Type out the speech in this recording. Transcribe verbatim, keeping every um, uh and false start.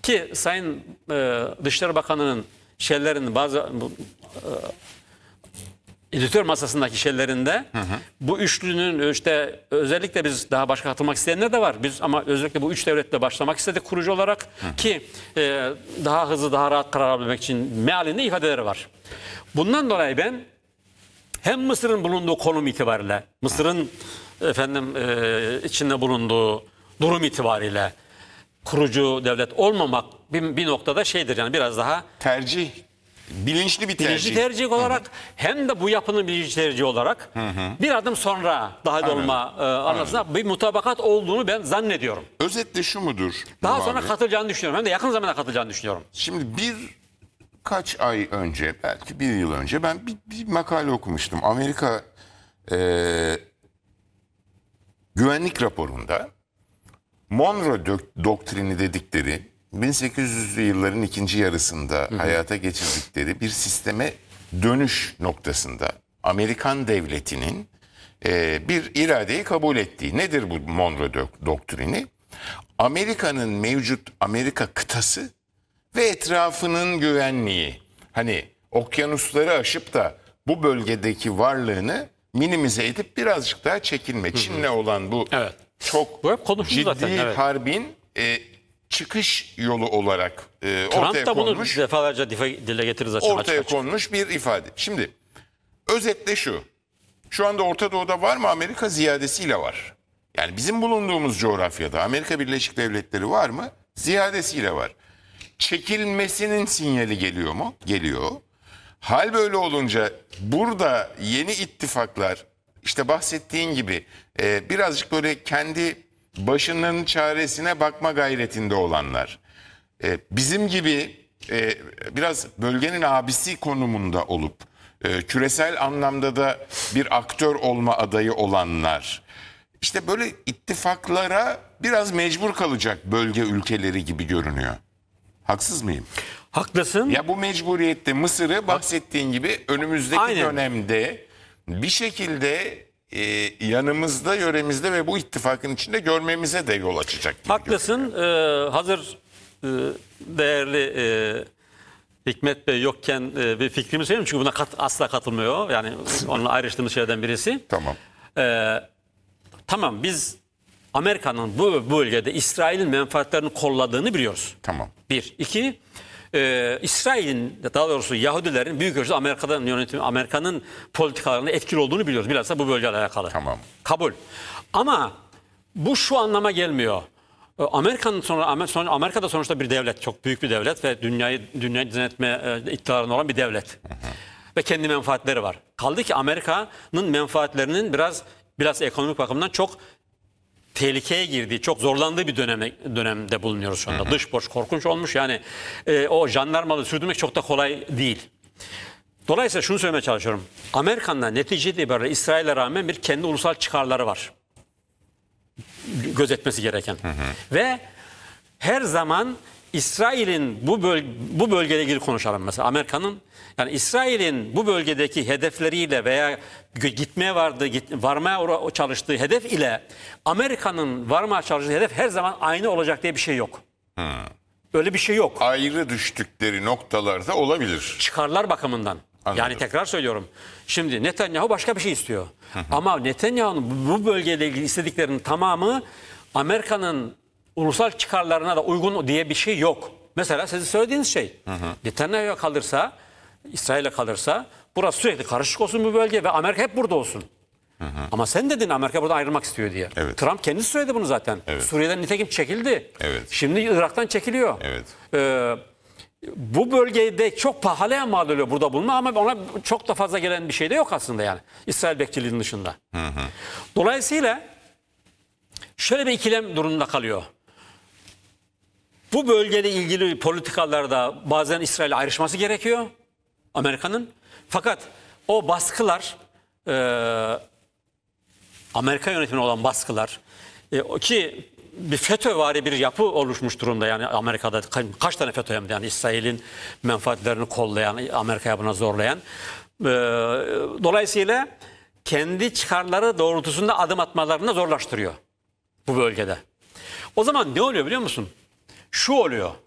Ki Sayın e, Dışişleri Bakanı'nın şeylerinin bazı bu, e, editör masasındaki şeylerinde hı hı. bu üçlünün işte özellikle biz daha başka katılmak isteyenler de var. Biz ama özellikle bu üç devletle başlamak istedik kurucu olarak hı hı. ki e, daha hızlı daha rahat karar alabilmek için mealinde ifadeleri var. Bundan dolayı ben hem Mısır'ın bulunduğu konum itibariyle, Mısır'ın efendim e, içinde bulunduğu durum itibariyle kurucu devlet olmamak bir, bir noktada şeydir yani biraz daha tercih, bilinçli bir tercih. Bilinçli tercih olarak hı hı. hem de bu yapının bilinçli tercih olarak hı hı. bir adım sonra dahil olma e, arasında bir mutabakat olduğunu ben zannediyorum. Özetle şu mudur? Daha sonra abi? katılacağını düşünüyorum. Hem de yakın zamanda katılacağını düşünüyorum. Şimdi bir kaç ay önce, belki bir yıl önce ben bir, bir makale okumuştum. Amerika e, güvenlik raporunda Monroe doktrini dedikleri bin sekiz yüzlü yılların ikinci yarısında hı hı. hayata geçirdikleri bir sisteme dönüş noktasında Amerikan devletinin e, bir iradeyi kabul ettiği. Nedir bu Monroe doktrini? Amerika'nın mevcut Amerika kıtası ve etrafının güvenliği. Hani okyanusları aşıp da bu bölgedeki varlığını minimize edip birazcık daha çekilme. Çin'le olan bu evet. çok bu ciddi zaten, evet. harbin e, çıkış yolu olarak e, Trump ortaya da konmuş. Bunu defalarca dile getirir zaten. Ortaya açık açık. konmuş bir ifade. Şimdi özetle şu. Şu anda Orta Doğu'da var mı? Amerika ziyadesiyle var. Yani bizim bulunduğumuz coğrafyada Amerika Birleşik Devletleri var mı? Ziyadesiyle var. Çekilmesinin sinyali geliyor mu? Geliyor. Hal böyle olunca burada yeni ittifaklar, işte bahsettiğin gibi e, birazcık böyle kendi başının çaresine bakma gayretinde olanlar, e, bizim gibi e, biraz bölgenin abisi konumunda olup e, küresel anlamda da bir aktör olma adayı olanlar, işte böyle ittifaklara biraz mecbur kalacak bölge ülkeleri gibi görünüyor. Haksız mıyım? Haklısın. Ya bu mecburiyette Mısır'ı bahsettiğin gibi önümüzdeki Aynen. dönemde bir şekilde e, yanımızda, yöremizde ve bu ittifakın içinde görmemize de yol açacak gibi Haklısın. Ee, hazır e, değerli e, Hikmet Bey yokken e, bir fikrimi söyleyeyim. Çünkü buna kat, asla katılmıyor. Yani onunla ayrıştığımız şeylerden birisi. Tamam. Ee, tamam biz Amerika'nın bu bölgede İsrail'in menfaatlerini kolladığını biliyoruz. Tamam. Bir. İki, e, İsrail'in daha doğrusu Yahudilerin büyük ölçüde Amerika'dan yönetimi, Amerika'nın politikalarında etkili olduğunu biliyoruz. Bilhassa bu bölgeyle alakalı. Tamam. Kabul. Ama bu şu anlama gelmiyor. Amerika'nın sonra Amerika'da sonuçta bir devlet, çok büyük bir devlet ve dünyayı dünyayı denetme e, iktidarında olan bir devlet. Hı hı. Ve kendi menfaatleri var. Kaldı ki Amerika'nın menfaatlerinin biraz biraz ekonomik bakımdan çok tehlikeye girdiği, çok zorlandığı bir dönemde, dönemde bulunuyoruz şu anda. Hı hı. Dış borç korkunç olmuş. Yani e, o jandarmalığı sürdürmek çok da kolay değil. Dolayısıyla şunu söylemeye çalışıyorum. Amerika'nın netice itibariyle İsrail'e rağmen bir kendi ulusal çıkarları var. Gözetmesi gereken. Hı hı. Ve her zaman İsrail'in bu, böl bu bölgede ilgili konuşalım mesela. Amerika'nın yani İsrail'in bu bölgedeki hedefleriyle veya gitmeye vardığı, git, varmaya çalıştığı hedef ile Amerika'nın varmaya çalıştığı hedef her zaman aynı olacak diye bir şey yok. Hmm. Öyle bir şey yok. Ayrı düştükleri noktalarda olabilir. Çıkarlar bakımından. Anladım. Yani tekrar söylüyorum. Şimdi Netanyahu başka bir şey istiyor. Hı hı. Ama Netanyahu'nun bu bölgeyle ilgili istediklerinin tamamı Amerika'nın ulusal çıkarlarına da uygun diye bir şey yok. Mesela sizin söylediğiniz şey. Hı hı. Netanyahu'ya kalırsa, İsrail'e kalırsa burası sürekli karışık olsun bu bölge ve Amerika hep burada olsun. Hı hı. Ama sen dedin Amerika burada ayrılmak istiyor diye. Evet. Trump kendisi söyledi bunu zaten. Evet. Suriye'den nitekim çekildi. Evet. Şimdi Irak'tan çekiliyor. Evet. Ee, bu bölgede çok pahalıya mal oluyor burada bulunma ama ona çok da fazla gelen bir şey de yok aslında yani. İsrail bekçiliğinin dışında. Hı hı. Dolayısıyla şöyle bir ikilem durumunda kalıyor. Bu bölgeyle ilgili politikalarda bazen İsrail'e ayrışması gerekiyor Amerika'nın. Fakat o baskılar e, Amerika yönetimine olan baskılar e, ki bir FETÖ'vari bir yapı oluşmuş durumda yani Amerika'da ka kaç tane FETÖ hem de yani İsrail'in menfaatlerini kollayan, Amerika'ya buna zorlayan. E, dolayısıyla kendi çıkarları doğrultusunda adım atmalarını zorlaştırıyor bu bölgede. O zaman ne oluyor biliyor musun? Şu oluyor.